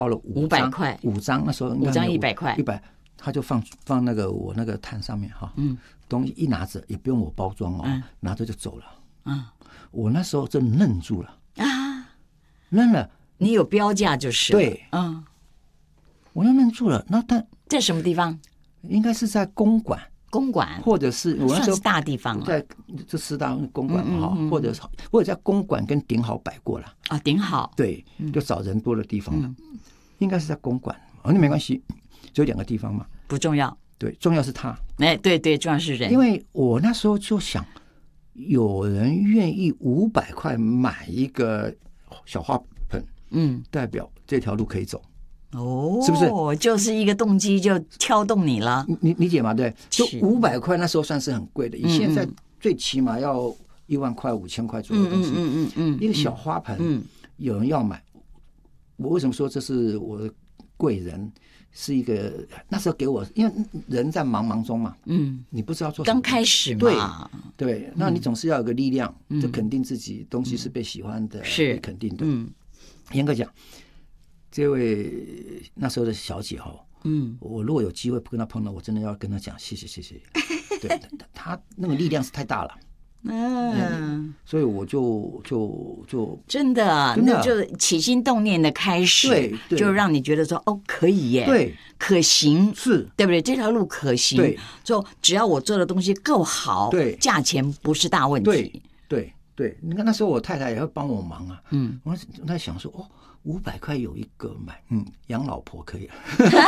包了 500块 5张，那时候 5张100块 ，100，他就放那个我那个摊上面哈，东西一拿着也不用我包装哦，拿着就走了。我那时候真愣住了啊，愣了。 你有标价就是对，我就愣住了。那在什么地方？ 应该是在公馆，或者是我那时候算是大地方了， 在这4大公馆哈，或者在公馆跟顶好摆过了啊，顶好对，就找人多的地方了，应该是在公馆，那没关系，只有2个地方嘛， 不重要， 对，重要是他， 对，重要是人， 因为我那时候就想，有人愿意500块买一个小花盆，代表这条路可以走。是不是就是一个动机就挑动你了？ 你理解吗？对，就500块那时候算是很贵的，以现在最起码要1万块、5000块左右的东西。一个小花盆，有人要买。我为什么说这是我的贵人？是一个那时候给我，因为人在茫茫中嘛，你不知道做什么， 刚开始嘛， 对，那你总是要有个力量，就肯定自己东西是被喜欢的，是肯定的。严格讲。这位那时候的小姐我如果有机会跟她碰到，我真的要跟她讲谢谢。对，她那个力量是太大了，所以我就真的，那就起心动念的开始，对，就让你觉得说可以耶， 对， 可行， 是对不对？这条路可行， 对， 就只要我做的东西够好， 对， 价钱不是大问题， 对，你看那时候我太太也会帮我忙啊，我在想说500块有一个买，养老婆可以了。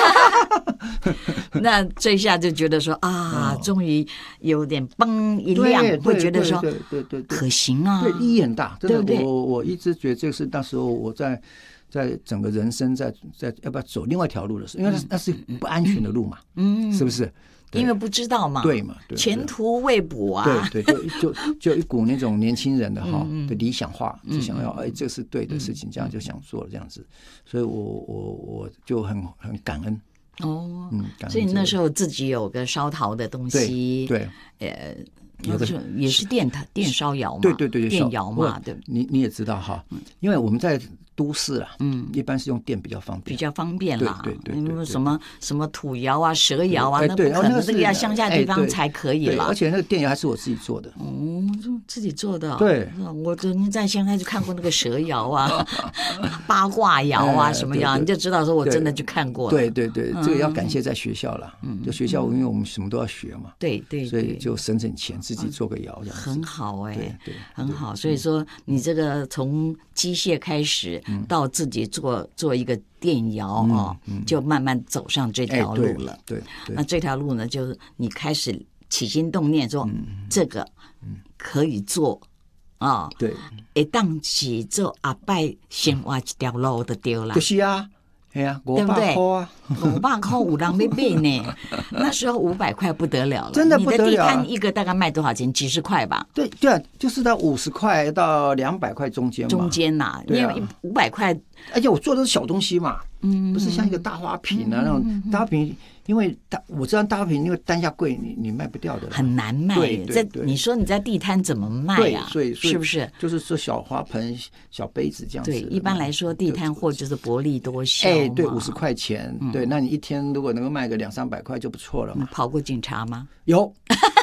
那这一下就觉得说终于有点嘣一亮，会觉得说对，可行啊， 对，意义很大，真的， 对不对？ 我一直觉得这是那时候我在整个人生在要不要走另外一条路的时候，因为那是不安全的路嘛，是不是？ 因为不知道嘛， 对嘛，对， 前途未卜啊， 对，就一股那种年轻人的的理想化，就想要这是对的事情，这样就想做这样子，所以我就很感恩所以那时候自己有个烧陶的东西， 对， 也是电烧窑嘛， 对， 电窑嘛，对， 你也知道哈，因为我们在都市啊，一般是用电比较方便啦， 对， 什么土窑啊、蛇窑啊，那不可能，这个要乡下地方才可以了， 而且那个电窑还是我自己做的， 自己做的， 对， 我曾经在乡下就看过那个蛇窑啊、八卦窑啊什么窑，你就知道说我真的去看过了， 对，这个要感谢在学校了，就学校因为我们什么都要学嘛， 对， 所以就省钱，自己做个窑这样子， 很好对， 很好，所以说你这个从机械开始到自己做一个电窑就慢慢走上这条路了。 对， 那这条路呢，就是你开始起心动念说这个可以做对， 会当是做阿拜生活一条路就对了。 就是啊。500块啊 ，500块有人要买呢。那时候500块不得了了， 真的不得了。 你的地摊一个大概卖多少钱？几十块吧。 对啊，就是到50块到200块中间嘛。 中间呐，因为500块， 而且我做的是小东西嘛，不是像一个大花瓶啊那种大花瓶。因为我知道大花瓶因为单价贵，你卖不掉的， 很难卖。 对， 你说你在地摊怎么卖啊？ 所以是不是？ 就是说小花盆、小杯子这样子。 对，一般来说地摊货就是薄利多销。 对，50块钱。对，那你一天如果能够卖个200-300块就不错了嘛。 跑过警察吗？ 有，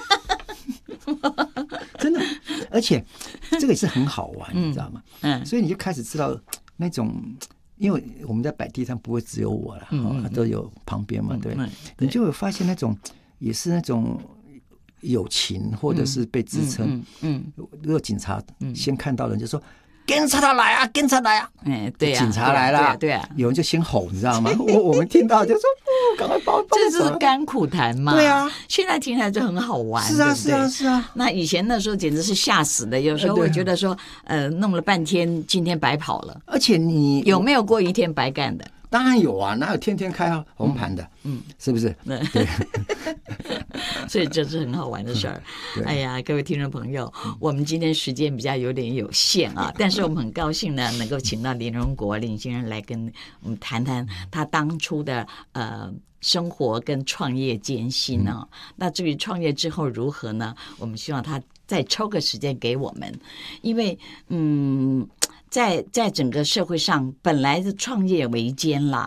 真的，而且这个也是很好玩，你知道吗？所以你就开始知道那种。因为我们在摆地摊不会只有我了，都有旁边嘛，对，你就会发现那种也是那种友情或者是被支撑。如果警察先看到人就说警察来啊，警察来啊， 对啊， 警察来了， 对啊， 有人就先吼，你知道吗？我们听到就说赶快包， 这就是甘苦谈嘛。 对啊， 现在听起来就很好玩。 是啊。 那以前那时候简直是吓死的，有时候会觉得说，弄了半天，今天白跑了。 而且你有没有过一天白干的？ 当然有啊，哪有天天开红盘的？是不是？对， 所以这是很好玩的事儿。哎呀，各位听众朋友，我们今天时间比较有点有限啊，但是我们很高兴呢，能够请到林荣国林先生来跟我们谈谈他当初的生活跟创业艰辛啊。那至于创业之后如何呢？我们希望他再抽个时间给我们，因为在整个社会上，本来是创业维艰啦，